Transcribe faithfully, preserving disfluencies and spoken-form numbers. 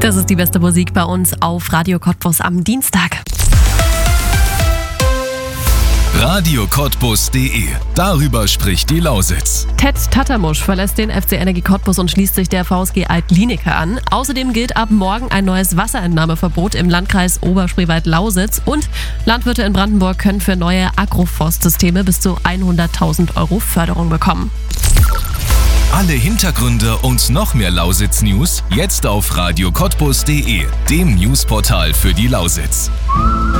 Das ist die beste Musik bei uns auf Radio Cottbus am Dienstag. Radio Cottbus punkt de. Darüber spricht die Lausitz. Ted Tattamusch verlässt den F C Energie Cottbus und schließt sich der V S G Alt-Lienecke an. Außerdem gilt ab morgen ein neues Wasserentnahmeverbot im Landkreis Oberspreewald-Lausitz. Und Landwirte in Brandenburg können für neue Agroforstsysteme bis zu hunderttausend Euro Förderung bekommen. Alle Hintergründe und noch mehr Lausitz-News jetzt auf Radio Cottbus punkt de, dem Newsportal für die Lausitz.